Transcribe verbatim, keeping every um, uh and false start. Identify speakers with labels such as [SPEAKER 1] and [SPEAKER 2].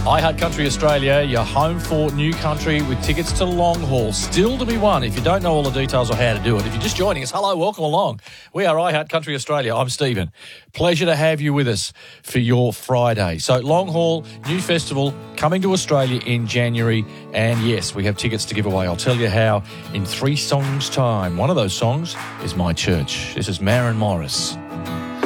[SPEAKER 1] iHeart Country Australia, your home for new country with tickets to Long Haul. Still to be won. If you don't know all the details of how to do it, if you're just joining us, hello, welcome along. We are iHeart Country Australia. I'm Stephen. Pleasure to have you with us for your Friday. So Long Haul, new festival coming to Australia in January. And yes, we have tickets to give away. I'll tell you how in three songs' time. One of those songs is My Church. This is Maren Morris.